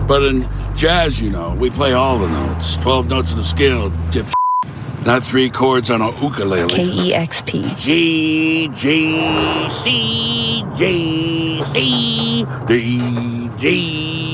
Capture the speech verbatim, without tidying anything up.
But in jazz, you know, we play all the notes. twelve notes on the scale, dip not three chords on a ukulele. K E X P. G, G, C, G, C, D, G.